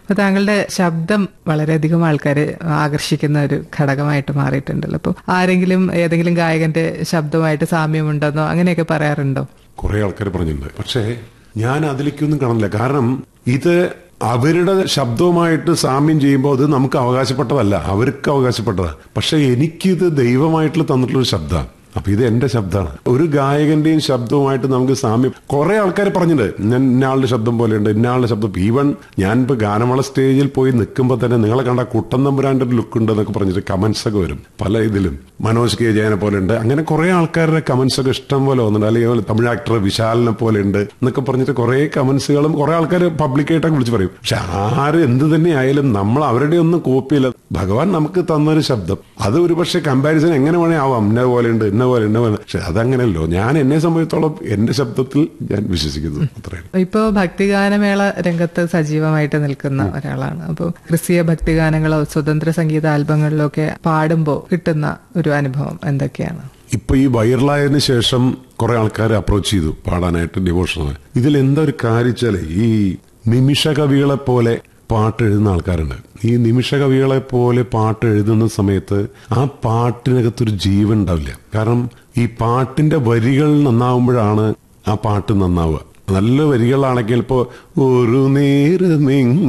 അപ്പൊ താങ്കളുടെ ശബ്ദം വളരെയധികം ആൾക്കാരെ ആകർഷിക്കുന്ന ഒരു ഘടകമായിട്ട് മാറിയിട്ടുണ്ടല്ലോ. അപ്പൊ ആരെങ്കിലും ഏതെങ്കിലും ഗായകന്റെ ശബ്ദമായിട്ട് സാമ്യമുണ്ടെന്നോ അങ്ങനെയൊക്കെ പറയാറുണ്ടോ? കുറെ ആൾക്കാർ പറഞ്ഞിട്ടുണ്ട്. പക്ഷേ ഞാൻ അതിലേക്കൊന്നും കാണില്ല. കാരണം ഇത് അവരുടെ ശബ്ദവുമായിട്ട് സാമ്യം ചെയ്യുമ്പോൾ അത് നമുക്ക് അവകാശപ്പെട്ടതല്ല, അവർക്ക് അവകാശപ്പെട്ടതാണ്. പക്ഷെ എനിക്കിത് ദൈവമായിട്ടുള്ള തന്നിട്ടുള്ളൊരു ശബ്ദമാണ്. അപ്പൊ ഇത് എന്റെ ശബ്ദമാണ്. ഒരു ഗായകന്റെയും ശബ്ദവുമായിട്ട് നമുക്ക് സാമ്യം കുറെ ആൾക്കാർ പറഞ്ഞിട്ടുണ്ട്. ഞാൻ ഇന്നയാളുടെ ശബ്ദം പോലെയുണ്ട്, ഇന്നയാളുടെ ശബ്ദം. ഈവൻ ഞാനിപ്പോ ഗാനമേള സ്റ്റേജിൽ പോയി നിൽക്കുമ്പോൾ തന്നെ നിങ്ങളെ കണ്ട കുട്ടൻ തമ്പുരാന്റെ ഒരു ലുക്ക് ഉണ്ട് എന്നൊക്കെ പറഞ്ഞിട്ട് കമന്റ്സ് ഒക്കെ വരും പല ഇതിലും. മനോജ് കെ ജയനെ പോലെ ഉണ്ട്, അങ്ങനെ കുറെ ആൾക്കാരുടെ കമന്റ്സ് ഒക്കെ ഇഷ്ടം പോലെ വന്നിട്ടുണ്ട്. അല്ലെങ്കിൽ തമിഴ് ആക്ടർ വിശാലിനെ പോലെ ഉണ്ട് എന്നൊക്കെ പറഞ്ഞിട്ട് കുറെ കമന്റ്സുകളും കുറെ ആൾക്കാർ പബ്ലിക്കായിട്ടൊക്കെ വിളിച്ച് പറയും. പക്ഷെ ആര് എന്ത് തന്നെ ആയാലും നമ്മൾ അവരുടെ ഒന്നും കോപ്പിയില്ല. ഭഗവാൻ നമുക്ക് തന്നൊരു ശബ്ദം, അത് ഒരുപക്ഷെ കമ്പാരിസൺ എങ്ങനെ വേണേ ആവാം. ഇന്ന പോലെ ഉണ്ട്, ഇന്ന പോലെ. പക്ഷെ അതങ്ങനെയല്ലോ. ഞാൻ എന്നെ സംബന്ധിച്ചോളം എന്റെ ശബ്ദത്തിൽ ഞാൻ വിശ്വസിക്കുന്നു. അത്രയും. ഇപ്പോ ഭക്തിഗാനമേള രംഗത്ത് സജീവമായിട്ട് നിൽക്കുന്ന ഒരാളാണ്. അപ്പോൾ ക്രിസ്തീയ ഭക്തിഗാനങ്ങളോ സ്വതന്ത്ര സംഗീത ആൽബങ്ങളിലോ ഒക്കെ പാടുമ്പോൾ കിട്ടുന്ന ഒരു അനുഭവം എന്തൊക്കെയാണ്? ഇപ്പൊ ഈ വൈറലായതിനു ശേഷം കുറെ ആൾക്കാരെ അപ്രോച്ച് ചെയ്തു പാടാനായിട്ട്, ഡിവോഷണൽ. ഇതിൽ എന്താ ഒരു കാര്യച്ചാല്, ഈ നിമിഷ കവികളെ പോലെ പാട്ട് എഴുതുന്ന ആൾക്കാരുണ്ട്. ഈ നിമിഷ കവികളെ പോലെ പാട്ട് എഴുതുന്ന സമയത്ത് ആ പാട്ടിനകത്തൊരു ജീവൻ ഉണ്ടാവില്ല. കാരണം ഈ പാട്ടിന്റെ വരികൾ നന്നാവുമ്പോഴാണ് ആ പാട്ട് നന്നാവുക. നല്ല വരികളാണെങ്കിൽ ഇപ്പോ ഒരു നേരം